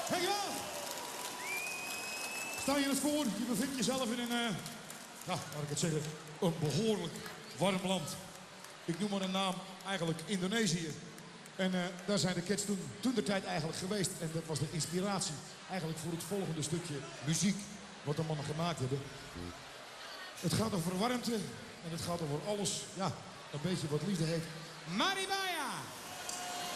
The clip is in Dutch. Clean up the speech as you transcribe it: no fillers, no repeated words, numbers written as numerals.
Dankjewel. Stel je het voor, je bevindt jezelf in een, laat ik het zeggen, een behoorlijk warm land. Ik noem maar een naam, eigenlijk Indonesië. En daar zijn de Cats toen de tijd eigenlijk geweest. En dat was de inspiratie eigenlijk voor het volgende stukje muziek wat de mannen gemaakt hebben. Het gaat over warmte en het gaat over alles, ja, een beetje wat liefde heet. Maribaya!